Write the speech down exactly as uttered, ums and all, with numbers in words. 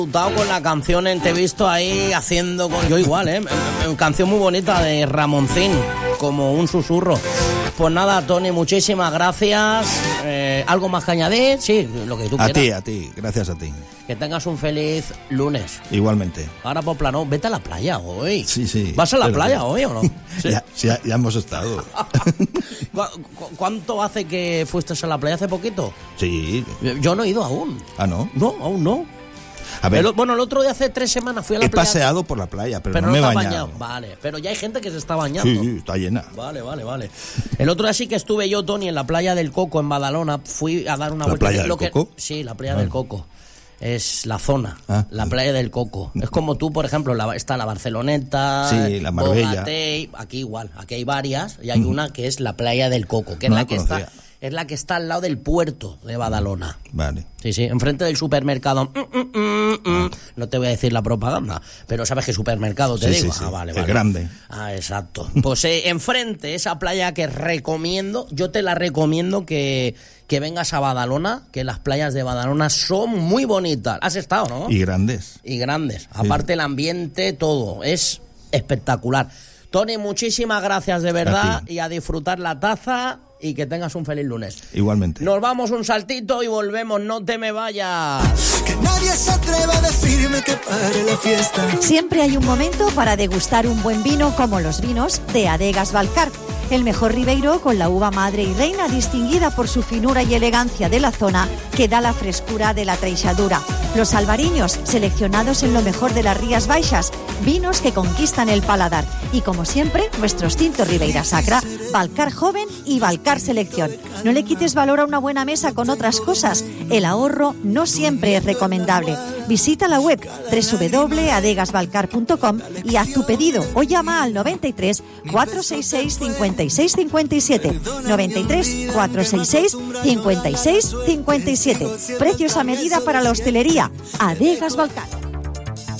Con la canción en Te he visto ahí haciendo con... Yo igual, ¿eh? Canción muy bonita de Ramoncín, como un susurro. Pues nada, Tony, muchísimas gracias. Eh, ¿Algo más que añadir? Sí, lo que tú a quieras. A ti, a ti, gracias a ti. Que tengas un feliz lunes. Igualmente. Ahora por plano, vete a la playa hoy. Sí, sí. ¿Vas a la playa que... hoy o no? ¿Sí? Ya, ya, ya hemos estado. ¿Cu ¿Cuánto hace que fuiste a la playa? ¿Hace poquito? Sí. Yo no he ido aún. ¿Ah, no? No, aún no. A ver, el, bueno, el otro día hace tres semanas fui a la he playa. He paseado por la playa, pero, pero no, no me he bañado. bañado. Vale, pero ya hay gente que se está bañando. Sí, está llena. Vale, vale, vale. El otro día sí que estuve yo, Tony, en la playa del Coco, en Badalona. Fui a dar una ¿La vuelta. playa del lo que... Coco? Sí, la playa ah. del Coco. Es la zona, ah, la sí. playa del Coco. Es como tú, por ejemplo, la, está la Barceloneta, sí, la Marbella. Bogatey, aquí igual, aquí hay varias, y hay mm. una que es la playa del Coco, que es no la la que conocía. está... Es la que está al lado del puerto de Badalona. Vale. Sí, sí, enfrente del supermercado. Mm, mm, mm, mm. No te voy a decir la propaganda, pero sabes qué supermercado te sí, digo. Sí, sí. Ah, vale, es vale. grande. Ah, exacto. Pues eh, enfrente, esa playa que recomiendo, yo te la recomiendo que, que vengas a Badalona, que las playas de Badalona son muy bonitas. ¿Has estado, no? Y grandes. Y grandes. Aparte sí. El ambiente, todo. Es espectacular. Tony, muchísimas gracias de verdad a y a disfrutar la taza. Y que tengas un feliz lunes. Igualmente. Nos vamos un saltito y volvemos. No te me vayas. Que nadie se atreva a decirme que pare la fiesta. Siempre hay un momento para degustar un buen vino como los vinos de Adegas Balcar. El mejor ribeiro con la uva madre y reina distinguida por su finura y elegancia de la zona que da la frescura de la treixadura. Los albariños seleccionados en lo mejor de las Rías Baixas. Vinos que conquistan el paladar. Y como siempre, nuestros tintos Ribeira Sacra, Balcar Joven y Balcar Selección. No le quites valor a una buena mesa con otras cosas. El ahorro no siempre es recomendable. Visita la web doble u doble u doble u punto adegas balcar punto com y haz tu pedido o llama al noventa y tres, cuatrocientos sesenta y seis, cincuenta y seis cincuenta y siete. noventa y tres, cuatrocientos sesenta y seis, cincuenta y seis cincuenta y siete. Precios a medida para la hostelería. Adegas Balcar.